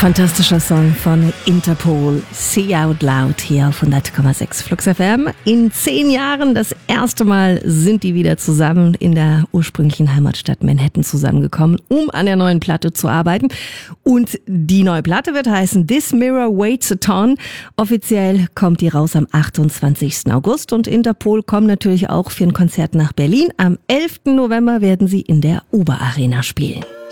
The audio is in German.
Fantastischer Song von Interpol, Say Out Loud hier auf 100,6 Flux FM. In 10 Jahren das erste Mal sind die wieder zusammen in der ursprünglichen Heimatstadt Manhattan zusammengekommen, um an der neuen Platte zu arbeiten. Und die neue Platte wird heißen This Mirror Waits a Ton. Offiziell kommt die raus am 28. August und Interpol kommen natürlich auch für ein Konzert nach Berlin. Am 11. November werden sie in der Oberarena spielen.